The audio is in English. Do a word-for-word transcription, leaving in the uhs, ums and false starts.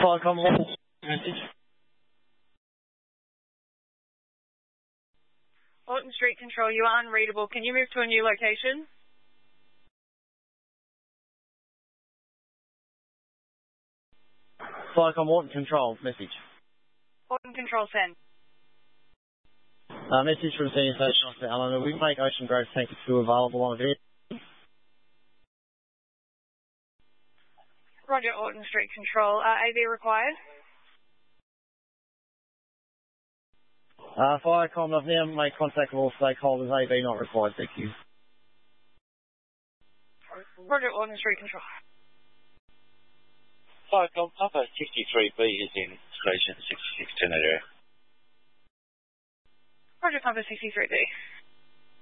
Firecom one message. Horton Street Control, you are unreadable. Can you move to a new location? Firecom Horton Control message. Horton Control send. Uh, message from Senior Station Officer Eleanor. We make Ocean Grove Tank two available on a vehicle. Roger, Horton Street Control. Uh, A V required? Uh, Firecom, I've now made contact with all stakeholders. A V not required, thank you. Roger, Horton Street Control. Firecom, Papa sixty-three B is in station sixty-six ten area. Roger, Papa sixty-three B.